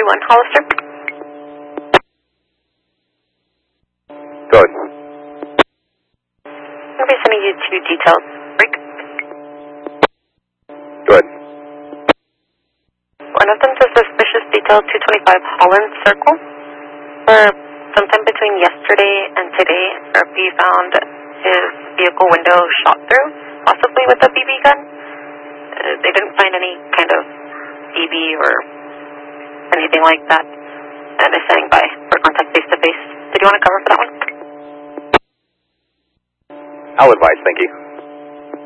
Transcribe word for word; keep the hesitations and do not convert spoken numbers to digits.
thirty-one Hollister. Go ahead. I'll be sending you two details. Break. Go ahead. One of them's a suspicious detail two twenty-five Holland Circle, where sometime between yesterday and today, R P found his vehicle window shot through, possibly with a B B gun. Uh, they didn't find any kind of B B or anything like that, and is standing by for contact face-to-face. Did you want to cover for that one? I'll advise, thank you.